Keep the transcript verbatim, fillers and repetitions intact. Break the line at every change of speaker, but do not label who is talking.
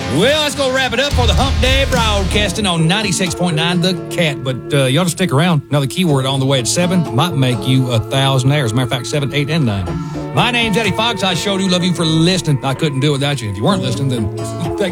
Well, let's go wrap it up for the Hump Day broadcasting on ninety-six point nine The Cat. But uh, you ought to stick around. Another keyword on the way at seven might make you a thousand airs. As a matter of fact, seven, eight, and nine. My name's Eddie Fox. I sure do love you for listening. I couldn't do it without you. If you weren't listening, then